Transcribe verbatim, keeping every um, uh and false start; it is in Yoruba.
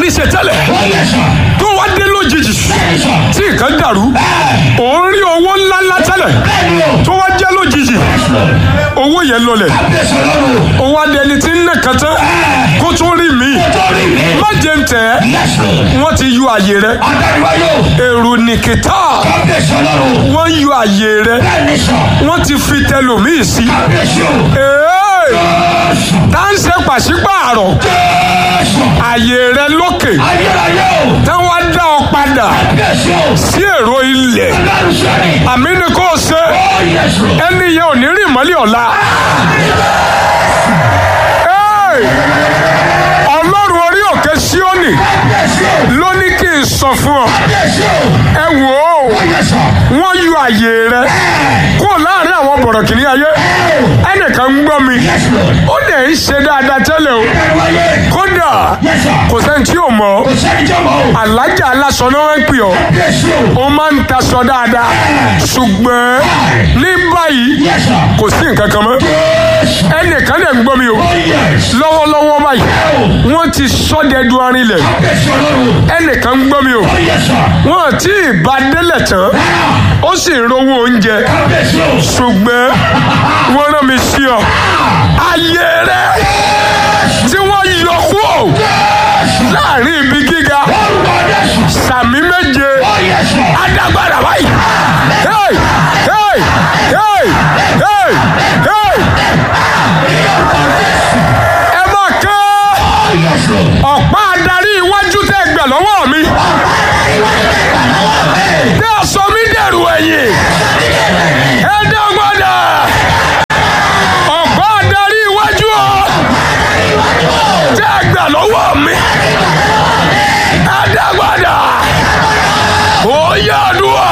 rí ṣe tẹ́lẹ̀ tó wá dé lójijì tí nǹkan dàrú òun rí owó ńláńlá tẹ́lẹ̀ tó wá jẹ́ lójijì owó yẹn lọlẹ̀ owó adẹni tí ń nà kàn tán kó tó rí mi má jẹ́ ń tẹ̀ wọ́n ti yọ àyè rẹ èrò nìkìtà wọ́n yọ àyè rẹ wọ́n ti fi tẹlòmíì sí tá ń ṣe pàṣípààrọ̀ àyè rẹ lókè táwọn á dá ọ padà sí èrò ilẹ̀ àmì ni kò ṣe ẹni yẹn ò ní rí ìmọ́lẹ̀ ọ̀la. Ọlọ́run orí òkè Síónì ló ní kí n sọ fún ọ ẹ wò ó wọ́n yọ àyè rẹ kúrò láàrin àwọn bọ̀rọ̀kìnní ayé ẹnìkan ń gbọ́ mi ó dẹ̀ ń ṣe dáadáa tẹ́lẹ̀ o kódà kò sẹ́ni tí ò mọ̀ alájà aláṣọ náà ń pè ọ́ ó máa ń taṣọ dáadáa ṣùgbọ́n ní báyìí kò sí nǹkan kan mọ́ ẹnìkan dẹ̀ ń gbọ́ mi o lọ́wọ́lọ́wọ́ báyìí wọ́n ti sọ́dẹ̀ẹ́dù arinlẹ̀ ẹnìkan ń gbọ́ mi o wọ́n ti ìbá délẹ̀ tán ó sì ń rówó oúnjẹ ṣùgbọ́n wọ́n rán mi sí ọ ayé rẹ tí wọ́n yọ kúrò láàrin ibi gíga sàmì méje adágbára báyìí hey hey hey hey hey ẹ máa ké ọ̀pá adarí iwájú tẹ́ gbà lọ́wọ́ mi tẹ́ ọ sọ mí dẹ̀rù ẹ̀yìn ẹ dẹ́gbọ́dà ọ̀pá adarí iwájú ọ tẹ́ gbà lọ́wọ́ mi ẹ dẹ́gbọ́dà ó yá àdúrà.